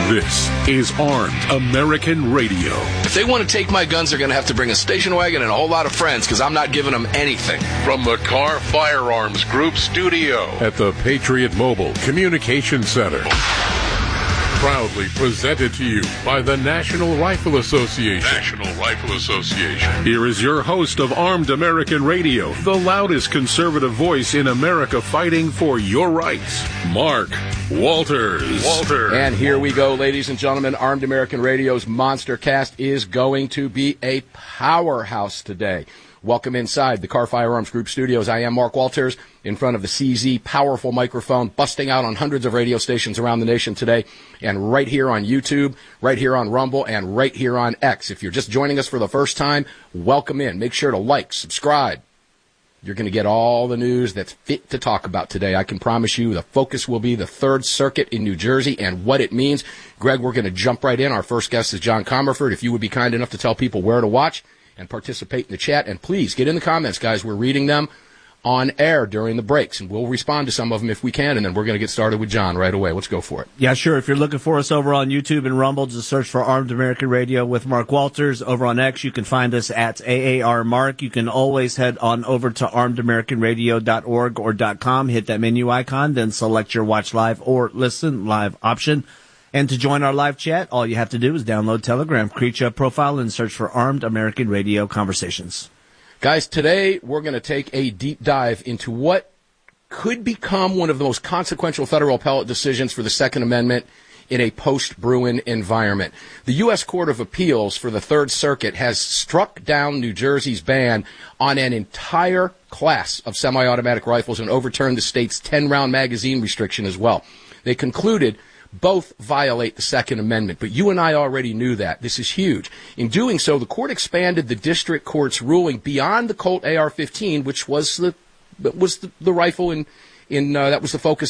This is Armed American Radio. If they want to take my guns, they're going to have to bring a station wagon and a whole lot of friends, because I'm not giving them anything. From the Car Firearms Group studio at the Patriot Mobile Communication Center. Proudly presented to you by the National Rifle Association. National Rifle Association. Here is your host of Armed American Radio, the loudest conservative voice in America fighting for your rights, Mark Walters. And here we go, ladies and gentlemen. Armed American Radio's Monster Cast is going to be a powerhouse today. Welcome inside the Car Firearms Group studios. I am Mark Walters in front of the CZ powerful microphone, busting out on hundreds of radio stations around the nation today, and right here on YouTube, right here on Rumble, and right here on X. If you're just joining us for the first time, welcome in. Make sure to like, subscribe. You're going to get all the news that's fit to talk about today. I can promise you the focus will be the Third Circuit in New Jersey and what it means. Greg, we're going to jump right in. Our first guest is John Comerford. If you would be kind enough to tell people where to watch and participate in the chat. And please get in the comments, guys. We're reading them on air during the breaks, and we'll respond to some of them if we can, and then we're going to get started with John right away. Let's go for it. Yeah, sure. If you're looking for us over on YouTube and Rumble, just search for Armed American Radio with Mark Walters. Over on X, you can find us at AAR Mark. You can always head on over to armedamericanradio.org or .com, hit that menu icon, then select your watch live or listen live option. And to join our live chat, all you have to do is download Telegram, create your profile, and search for Armed American Radio Conversations. Guys, today we're going to take a deep dive into what could become one of the most consequential federal appellate decisions for the Second Amendment in a post-Bruen environment. The U.S. Court of Appeals for the Third Circuit has struck down New Jersey's ban on an entire class of semi-automatic rifles and overturned the state's 10-round magazine restriction as well. They concluded both violate the Second Amendment, but you and I already knew that. This is huge. In doing so, the court expanded the district court's ruling beyond the Colt AR-15, which was the rifle that was the focus